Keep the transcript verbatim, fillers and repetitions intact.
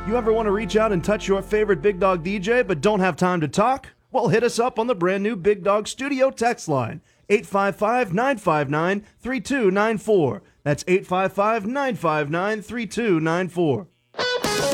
You ever want to reach out and touch your favorite Big Dog D J but don't have time to talk? Well, hit us up on the brand new Big Dog Studio text line, eight five five, nine five nine, three two nine four. That's eight five five, nine five nine, three two nine four.